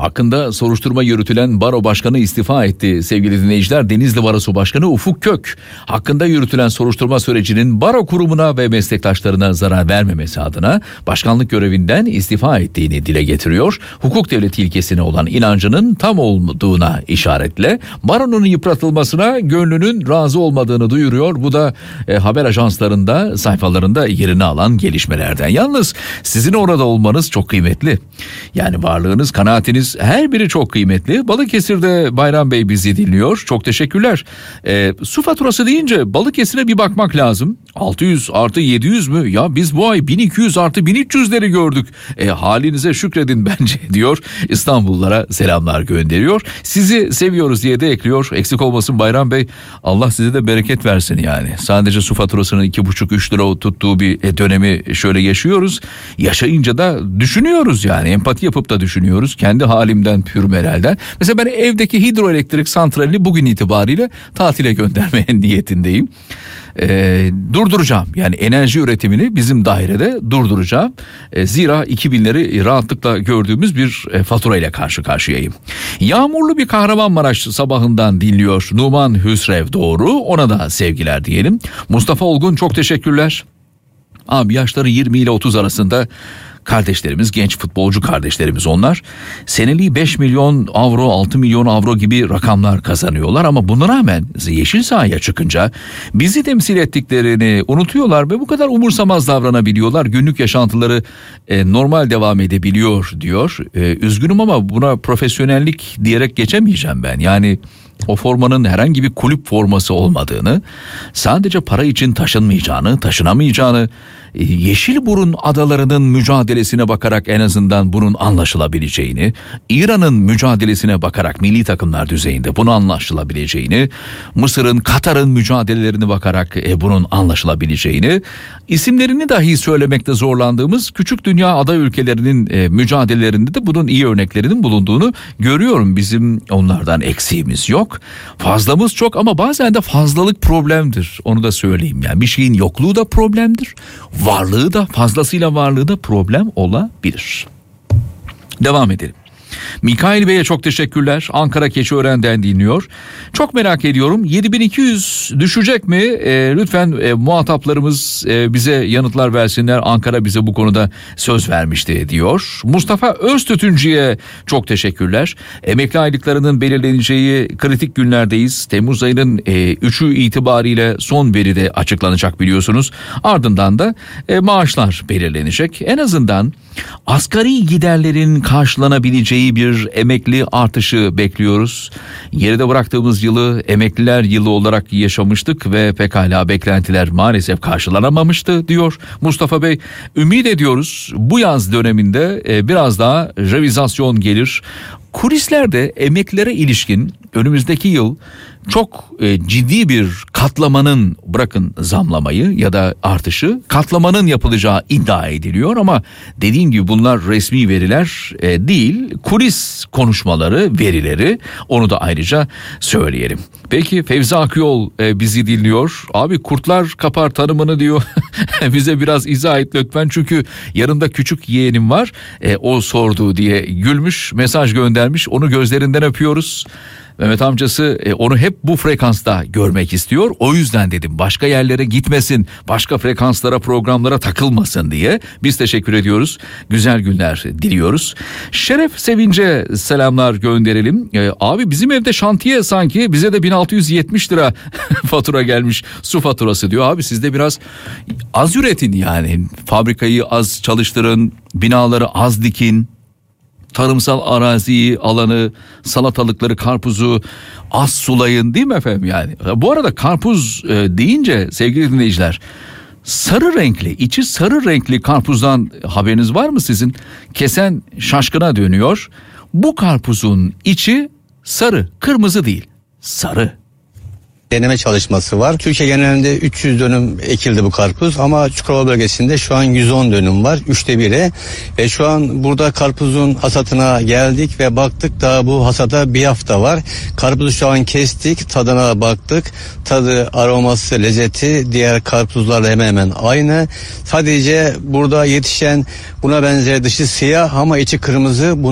Hakkında soruşturma yürütülen baro başkanı istifa etti sevgili dinleyiciler. Denizli Barosu Başkanı Ufuk Kök hakkında yürütülen soruşturma sürecinin baro kurumuna ve meslektaşlarına zarar vermemesi adına başkanlık görevinden istifa ettiğini dile getiriyor. Hukuk devleti ilkesine olan inancının tam olduğuna işaretle baronun yıpratılmasına gönlünün razı olmadığını duyuruyor. Bu da haber ajanslarında sayfalarında yerini alan gelişmelerden. Yalnız sizin orada olmanız çok kıymetli. Yani varlığınız, kanaatiniz her biri çok kıymetli. Balıkesir'de Bayram Bey bizi dinliyor. Çok teşekkürler. Su faturası deyince Balıkesir'e bir bakmak lazım. 600 artı 700 mü? Ya biz bu ay 1200 artı 1300'leri gördük. Halinize şükredin bence diyor. İstanbullulara selamlar gönderiyor. Sizi seviyoruz diye de ekliyor. Eksik olmasın Bayram Bey. Allah size de bereket versin yani. Sadece su faturasının 2,5-3 lira tuttuğu bir dönemi şöyle yaşıyoruz. Yaşayınca da düşünüyoruz yani. Empati yapıp da düşünüyoruz. Kendi halimden pürmerelden. Mesela ben evdeki hidroelektrik santralini bugün itibariyle tatile göndermeye niyetindeyim. Durduracağım. Yani enerji üretimini bizim dairede durduracağım. Zira 2000'leri rahatlıkla gördüğümüz bir fatura ile karşı karşıyayım. Yağmurlu bir Kahramanmaraş sabahından dinliyor Numan Hüsrev Doğru. Ona da sevgiler diyelim. Mustafa Olgun çok teşekkürler. Abi yaşları 20 ile 30 arasında kardeşlerimiz, genç futbolcu kardeşlerimiz onlar. Seneliği 5 milyon avro, 6 milyon avro gibi rakamlar kazanıyorlar ama buna rağmen yeşil sahaya çıkınca bizi temsil ettiklerini unutuyorlar ve bu kadar umursamaz davranabiliyorlar. Günlük yaşantıları normal devam edebiliyor diyor. Üzgünüm ama buna profesyonellik diyerek geçemeyeceğim ben. Yani o formanın herhangi bir kulüp forması olmadığını, sadece para için taşınmayacağını, taşınamayacağını, Yeşilburun adalarının mücadelesine bakarak en azından bunun anlaşılabileceğini, İran'ın mücadelesine bakarak milli takımlar düzeyinde bunun anlaşılabileceğini, Mısır'ın, Katar'ın mücadelelerine bakarak bunun anlaşılabileceğini, isimlerini dahi söylemekte zorlandığımız küçük dünya aday ülkelerinin mücadelelerinde de bunun iyi örneklerinin bulunduğunu görüyorum. Bizim onlardan eksiğimiz yok. Fazlamız çok ama bazen de fazlalık problemdir. Onu da söyleyeyim yani. Bir şeyin yokluğu da problemdir. Varlığı da, fazlasıyla varlığı da problem olabilir. Devam edelim. Mikail Bey'e çok teşekkürler. Ankara Keçiören'den dinliyor. Çok merak ediyorum. 7200 düşecek mi? Lütfen muhataplarımız bize yanıtlar versinler. Ankara bize bu konuda söz vermişti diyor. Mustafa Öztütüncü'ye çok teşekkürler. Emekli aylıklarının belirleneceği kritik günlerdeyiz. Temmuz ayının 3'ü itibariyle son veri de açıklanacak biliyorsunuz. Ardından da maaşlar belirlenecek. En azından asgari giderlerin karşılanabileceği bir emekli artışı bekliyoruz. Geride bıraktığımız yılı emekliler yılı olarak yaşamıştık ve pekala beklentiler maalesef karşılanamamıştı diyor Mustafa Bey. Ümit ediyoruz bu yaz döneminde biraz daha revizasyon gelir. Kulislerde emeklilere ilişkin önümüzdeki yıl çok ciddi bir katlamanın, bırakın zamlamayı ya da artışı, katlamanın yapılacağı iddia ediliyor ama dediğim gibi bunlar resmi veriler değil, kulis konuşmaları, verileri, onu da ayrıca söyleyelim. Peki Fevzi Akyol bizi dinliyor. Abi kurtlar kapar tanımını diyor. Bize biraz izah et lütfen çünkü yanımda küçük yeğenim var. O sordu diye gülmüş, mesaj göndermiş. Onu gözlerinden öpüyoruz. Mehmet amcası onu hep bu frekansta görmek istiyor. O yüzden dedim başka yerlere gitmesin, başka frekanslara, programlara takılmasın diye. Biz teşekkür ediyoruz. Güzel günler diliyoruz. Şeref Sevinç'e selamlar gönderelim. Abi bizim evde şantiye sanki, bize de 1670 lira fatura gelmiş, su faturası diyor. Abi siz de biraz az üretin yani. Fabrikayı az çalıştırın, binaları az dikin. Tarımsal araziyi, alanı, salatalıkları, karpuzu az sulayın değil mi efendim yani? Bu arada karpuz deyince sevgili dinleyiciler, sarı renkli, içi sarı renkli karpuzdan haberiniz var mı sizin? Kesen şaşkına dönüyor. Bu karpuzun içi sarı, kırmızı değil, sarı. Deneme çalışması var. Türkiye genelinde 300 dönüm ekildi bu karpuz ama Çukurova bölgesinde şu an 110 dönüm var. 1/3'e ve şu an burada karpuzun hasatına geldik ve baktık daha bu hasata bir hafta var. Karpuzu şu an kestik, tadına baktık. Tadı, aroması, lezzeti diğer karpuzlarla hemen hemen aynı. Sadece burada yetişen buna benzer dışı siyah ama içi kırmızı.